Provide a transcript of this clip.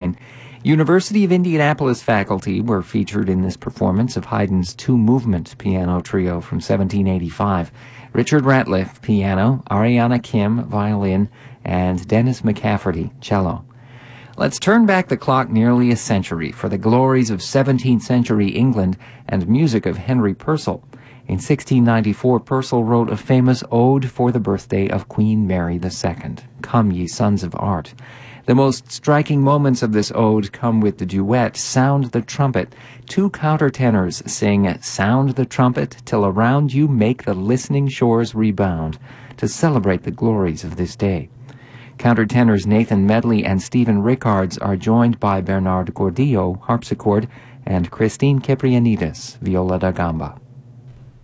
Beethoven. University of Indianapolis faculty were featured in this performance of Haydn's two-movement piano trio from 1785. Richard Ratliff, piano, Ariana Kim, violin, and Dennis McCafferty, cello. Let's turn back the clock nearly a century for the glories of 17th century England and music of Henry Purcell. In 1694, Purcell wrote a famous ode for the birthday of Queen Mary II, Come Ye Sons of Art. The most striking moments of this ode come with the duet Sound the Trumpet. Two countertenors sing Sound the Trumpet till around you make the listening shores rebound to celebrate the glories of this day. Countertenors Nathan Medley and Stephen Rickards are joined by Bernard Gordillo, harpsichord, and Christine Kiprianidis, viola da gamba.